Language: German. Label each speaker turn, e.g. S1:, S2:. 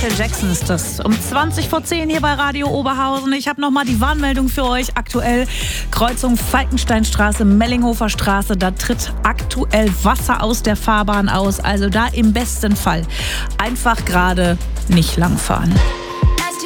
S1: Michael Jackson ist das. Um 20 vor 10 hier bei Radio Oberhausen. Ich habe nochmal die Warnmeldung für euch. Aktuell Kreuzung Falkensteinstraße, Mellinghofer Straße. Da tritt aktuell Wasser aus der Fahrbahn aus. Also da im besten Fall einfach gerade nicht langfahren.